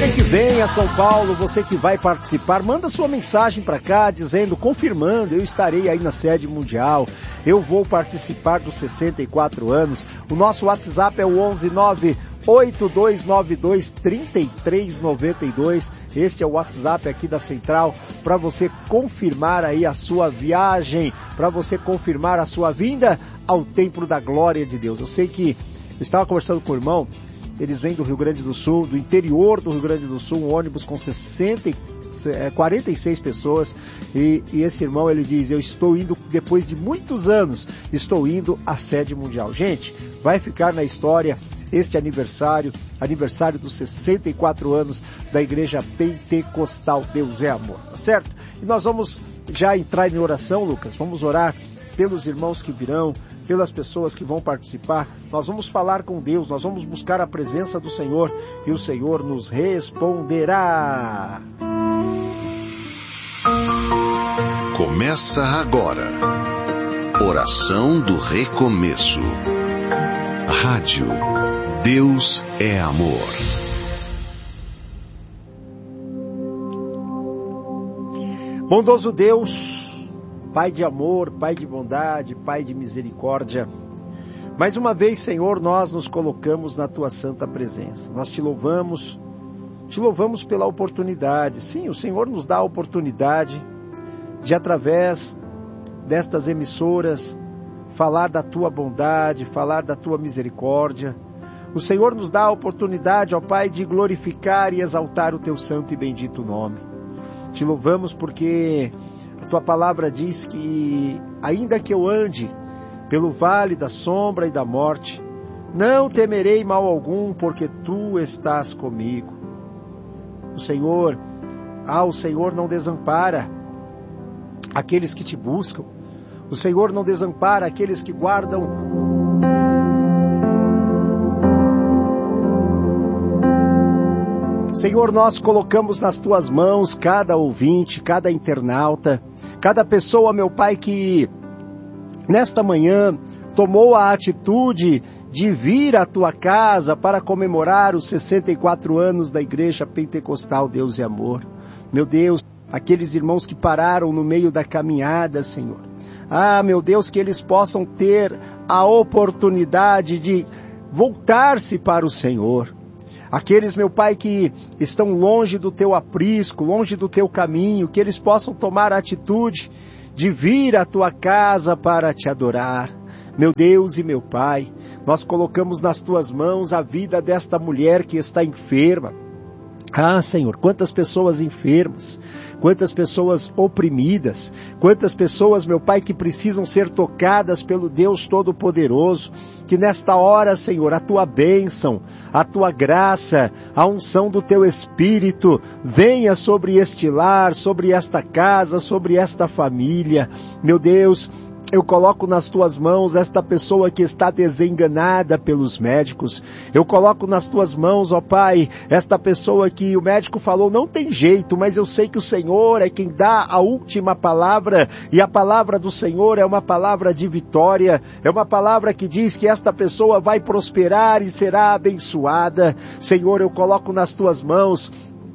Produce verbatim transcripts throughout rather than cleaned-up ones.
Você que vem a São Paulo, você que vai participar, manda sua mensagem para cá dizendo, confirmando, eu estarei aí na sede mundial, eu vou participar dos sessenta e quatro anos. O nosso WhatsApp é o onze nove oito dois nove dois três três nove dois. Este é o WhatsApp aqui da Central para você confirmar aí a sua viagem, para você confirmar a sua vinda ao Templo da Glória de Deus. Eu sei que eu estava conversando com o irmão, eles vêm do Rio Grande do Sul, do interior do Rio Grande do Sul, um ônibus com sessenta, quarenta e seis pessoas, e, e esse irmão, ele diz, eu estou indo, depois de muitos anos, estou indo à sede mundial. Gente, vai ficar na história este aniversário, aniversário dos sessenta e quatro anos da Igreja Pentecostal Deus é Amor, tá certo? E nós vamos já entrar em oração, Lucas, vamos orar pelos irmãos que virão, pelas pessoas que vão participar. Nós vamos falar com Deus, nós vamos buscar a presença do Senhor e o Senhor nos responderá. Começa agora, Oração do Recomeço. Rádio Deus é Amor. Bondoso Deus, Pai de amor, Pai de bondade, Pai de misericórdia, mais uma vez, Senhor, nós nos colocamos na Tua santa presença. Nós Te louvamos, Te louvamos pela oportunidade. Sim, o Senhor nos dá a oportunidade de, através destas emissoras, falar da Tua bondade, falar da Tua misericórdia. O Senhor nos dá a oportunidade, ó Pai, de glorificar e exaltar o Teu santo e bendito nome. Te louvamos porque a Tua palavra diz que, ainda que eu ande pelo vale da sombra e da morte, não temerei mal algum, porque Tu estás comigo. O Senhor, ah, o Senhor não desampara aqueles que Te buscam. O Senhor não desampara aqueles que guardam Senhor, nós colocamos nas Tuas mãos cada ouvinte, cada internauta, cada pessoa, meu Pai, que nesta manhã tomou a atitude de vir à Tua casa para comemorar os sessenta e quatro anos da Igreja Pentecostal Deus e Amor. Meu Deus, aqueles irmãos que pararam no meio da caminhada, Senhor. Ah, meu Deus, que eles possam ter a oportunidade de voltar-se para o Senhor. Aqueles, meu Pai, que estão longe do Teu aprisco, longe do Teu caminho, que eles possam tomar a atitude de vir à Tua casa para Te adorar. Meu Deus e meu Pai, nós colocamos nas Tuas mãos a vida desta mulher que está enferma. Ah, Senhor, quantas pessoas enfermas, quantas pessoas oprimidas, quantas pessoas, meu Pai, que precisam ser tocadas pelo Deus Todo-Poderoso, que nesta hora, Senhor, a Tua bênção, a Tua graça, a unção do Teu Espírito venha sobre este lar, sobre esta casa, sobre esta família. Meu Deus, eu coloco nas Tuas mãos esta pessoa que está desenganada pelos médicos. Eu coloco nas Tuas mãos, ó Pai, esta pessoa que o médico falou, não tem jeito, mas eu sei que o Senhor é quem dá a última palavra, e a palavra do Senhor é uma palavra de vitória, é uma palavra que diz que esta pessoa vai prosperar e será abençoada. Senhor, eu coloco nas Tuas mãos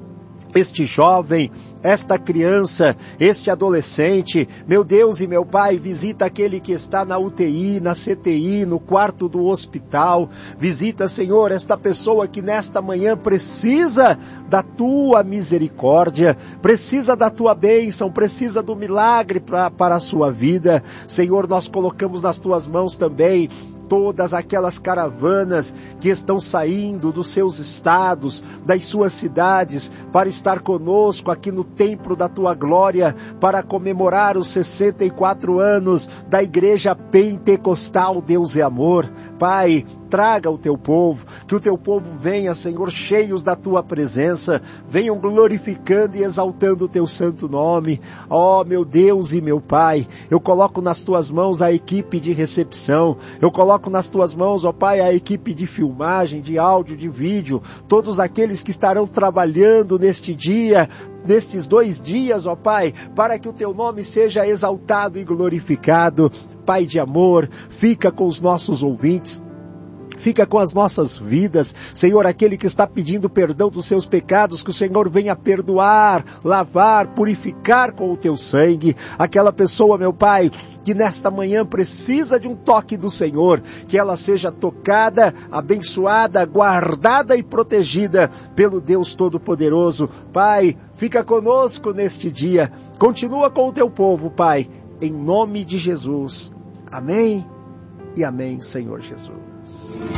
este jovem, esta criança, este adolescente. Meu Deus e meu Pai, visita aquele que está na U T I, na C T I, no quarto do hospital. Visita, Senhor, esta pessoa que nesta manhã precisa da Tua misericórdia, precisa da Tua bênção, precisa do milagre pra, para a sua vida. Senhor, nós colocamos nas Tuas mãos também todas aquelas caravanas que estão saindo dos seus estados, das suas cidades, para estar conosco aqui no templo da Tua glória, para comemorar os sessenta e quatro anos da Igreja Pentecostal Deus é Amor. Pai, traga o Teu povo, que o Teu povo venha, Senhor, cheios da Tua presença, venham glorificando e exaltando o Teu santo nome. Ó, meu Deus e meu Pai, eu coloco nas Tuas mãos a equipe de recepção, eu coloco nas Tuas mãos, ó Pai, a equipe de filmagem, de áudio, de vídeo, todos aqueles que estarão trabalhando neste dia, nestes dois dias, ó Pai, para que o Teu nome seja exaltado e glorificado. Pai de amor, fica com os nossos ouvintes, fica com as nossas vidas. Senhor, aquele que está pedindo perdão dos seus pecados, que o Senhor venha perdoar, lavar, purificar com o teu sangue. Aquela pessoa, meu Pai, que nesta manhã precisa de um toque do Senhor, que ela seja tocada, abençoada, guardada e protegida pelo Deus Todo-Poderoso. Pai, fica conosco neste dia, continua com o teu povo, Pai, em nome de Jesus. Amém e amém, Senhor Jesus.